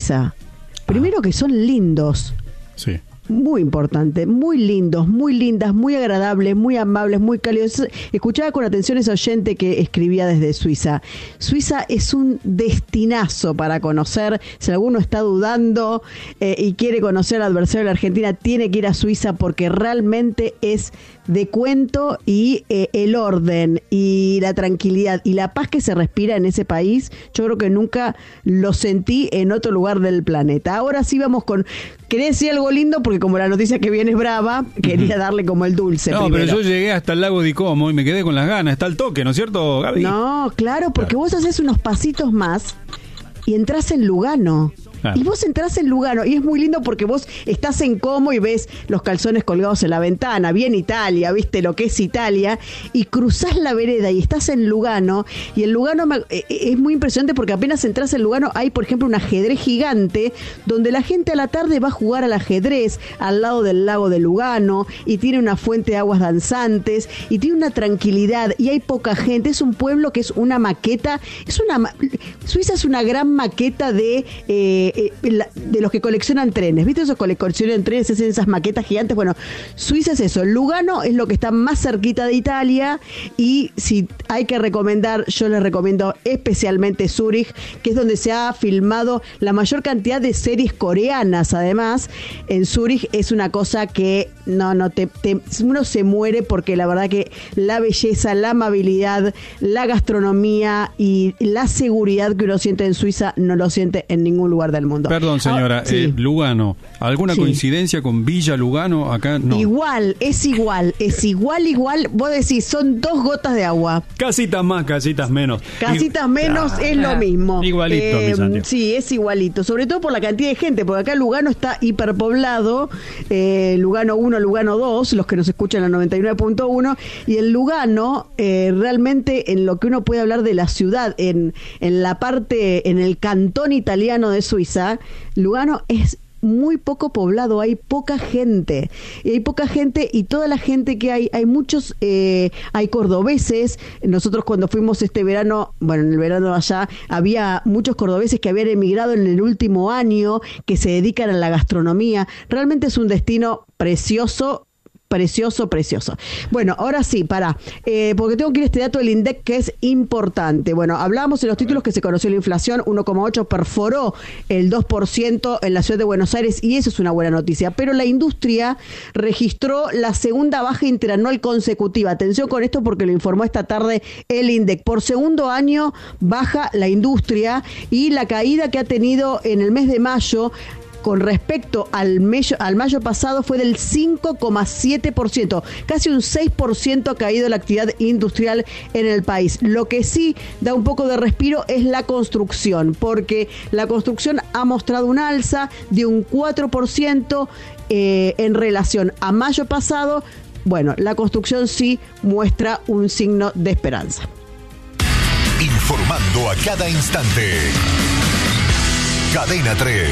Suiza. Primero que son lindos. Sí. Muy importante, muy lindos, muy lindas, muy agradables, muy amables, muy cálidos. Escuchaba con atención ese oyente que escribía desde Suiza. Suiza es un destinazo para conocer. Si alguno está dudando y quiere conocer al adversario de la Argentina, tiene que ir a Suiza porque realmente es de cuento, y el orden y la tranquilidad y la paz que se respira en ese país, yo creo que nunca lo sentí en otro lugar del planeta. Ahora sí vamos con... Quería decir algo lindo porque como la noticia que viene es brava, quería darle como el dulce. No, primero. pero yo llegué hasta el lago de Como y me quedé con las ganas. Está al toque, ¿no es cierto, Gaby? No, claro, porque vos haces unos pasitos más y entras en Lugano. Claro. Y vos entrás en Lugano y es muy lindo porque vos estás en Como y ves los calzones colgados en la ventana, bien Italia, viste lo que es Italia, y cruzás la vereda y estás en Lugano, y en Lugano es muy impresionante porque apenas entras en Lugano hay, por ejemplo, un ajedrez gigante donde la gente a la tarde va a jugar al ajedrez al lado del lago de Lugano, y tiene una fuente de aguas danzantes y tiene una tranquilidad y hay poca gente. Es un pueblo que es una maqueta, Suiza es una gran maqueta de los que coleccionan trenes, ¿viste? Esos que coleccionan trenes, hacen esas maquetas gigantes. Bueno, Suiza es eso. Lugano es lo que está más cerquita de Italia, y si hay que recomendar, yo les recomiendo especialmente Zúrich, que es donde se ha filmado la mayor cantidad de series coreanas. Además, en Zúrich es una cosa que uno se muere, porque la verdad que la belleza, la amabilidad, la gastronomía y la seguridad que uno siente en Suiza no lo siente en ningún lugar del mundo. Perdón, señora, sí. Lugano, ¿alguna coincidencia con Villa Lugano? Acá no. Igual. Vos decís, son 2 gotas de agua. Casitas más, casitas menos. Casitas menos es lo mismo. Igualito, mi Santi. Sí, es igualito, sobre todo por la cantidad de gente, porque acá Lugano está hiperpoblado, Lugano 1, Lugano 2, los que nos escuchan en la 99.1, y en Lugano, realmente en lo que uno puede hablar de la ciudad, en la parte, en el cantón italiano de Suiza, Lugano es muy poco poblado, hay poca gente, y toda la gente que hay muchos, hay cordobeses. Nosotros cuando fuimos este verano, en el verano allá, había muchos cordobeses que habían emigrado en el último año, que se dedican a la gastronomía. Realmente es un destino precioso. Bueno, ahora sí, porque tengo que ir a este dato del INDEC que es importante. Bueno, hablábamos en los títulos que se conoció la inflación, 1,8 perforó el 2% en la ciudad de Buenos Aires, y eso es una buena noticia. Pero la industria registró la segunda baja interanual consecutiva. Atención con esto porque lo informó esta tarde el INDEC. Por segundo año baja la industria, y la caída que ha tenido en el mes de mayo con respecto al mayo pasado fue del 5,7%, casi un 6% ha caído la actividad industrial en el país. Lo que sí da un poco de respiro es la construcción, porque la construcción ha mostrado un alza de un 4% en relación a mayo pasado. Bueno, la construcción sí muestra un signo de esperanza. Informando a cada instante. Cadena 3.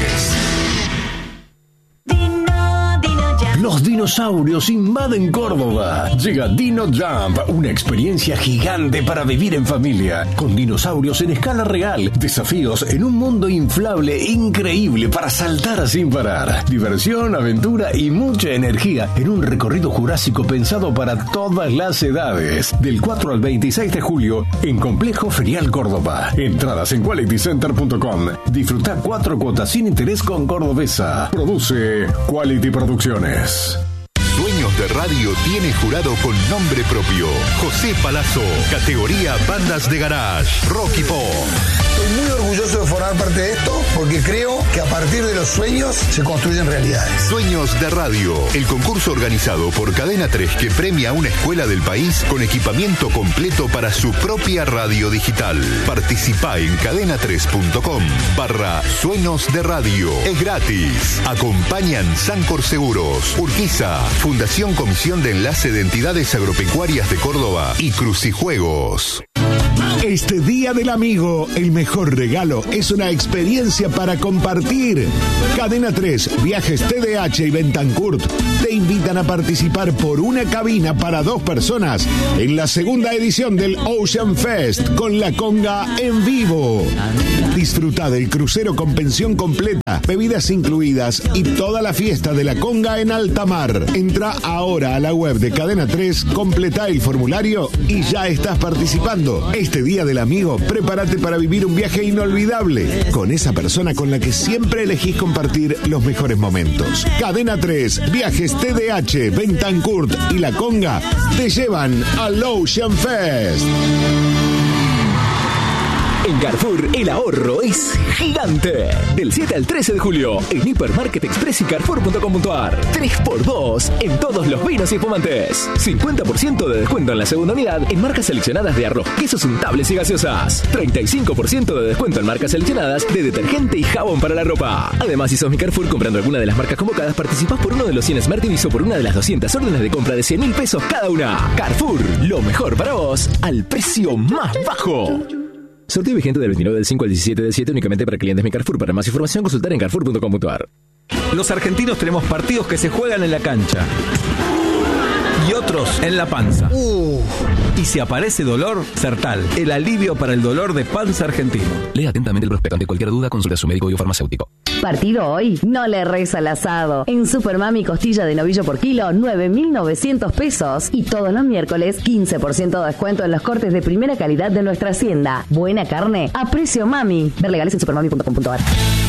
Los dinosaurios invaden Córdoba. Llega Dino Jump, una experiencia gigante para vivir en familia. Con dinosaurios en escala real, desafíos en un mundo inflable increíble para saltar sin parar. Diversión, aventura y mucha energía en un recorrido jurásico pensado para todas las edades. Del 4 al 26 de julio en Complejo Ferial Córdoba. Entradas en qualitycenter.com. Disfruta 4 cuotas sin interés con Cordobesa. Produce Quality Producciones. Sueños de Radio tiene jurado con nombre propio. José Palazzo, categoría Bandas de Garage, Rock y Pop. Estoy muy orgulloso de formar parte de esto porque creo que a partir de los sueños se construyen realidades. Sueños de Radio, el concurso organizado por Cadena 3 que premia a una escuela del país con equipamiento completo para su propia radio digital. Participá en cadena3.com/Sueños de Radio. Es gratis. Acompañan Sancor Seguros, Urquiza, Fundación Comisión de Enlace de Entidades Agropecuarias de Córdoba y Crucijuegos. Este Día del Amigo, el mejor regalo es una experiencia para compartir. Cadena 3, Viajes TDH y Bentancurt te invitan a participar por una cabina para 2 personas en la segunda edición del Ocean Fest con La Conga en vivo. Disfruta del crucero con pensión completa, bebidas incluidas y toda la fiesta de La Conga en alta mar. Entra ahora a la web de Cadena 3, completa el formulario y ya estás participando. Este Día del Amigo, prepárate para vivir un viaje inolvidable con esa persona con la que siempre elegís compartir los mejores momentos. Cadena 3, Viajes TDH, Bentancurt y La Conga te llevan al Ocean Fest. En Carrefour, el ahorro es gigante. Del 7 al 13 de julio, en Hipermarket Express y Carrefour.com.ar. 3x2 en todos los vinos y espumantes. 50% de descuento en la segunda unidad en marcas seleccionadas de arroz, quesos untables y gaseosas. 35% de descuento en marcas seleccionadas de detergente y jabón para la ropa. Además, si sos mi Carrefour comprando alguna de las marcas convocadas, participás por uno de los 100 Smart TVs o por una de las 200 órdenes de compra de 100.000 pesos cada una. Carrefour, lo mejor para vos al precio más bajo. Sorteo vigente del 29 del 5 al 17 del 7 únicamente para clientes Mi Carrefour. Para más información consultar en Carrefour.com.ar. Los argentinos tenemos partidos que se juegan en la cancha y otros en la panza. Y si aparece dolor, Sertal, el alivio para el dolor de panza argentino. Lea atentamente el prospecto. Ante cualquier duda, consulta a su médico y o farmacéutico. Partido hoy, no le reza al asado. En Supermami, costilla de novillo por kilo, 9.900 pesos. Y todos los miércoles, 15% de descuento en los cortes de primera calidad de nuestra hacienda. Buena carne a precio mami. Ver legales en supermami.com.ar.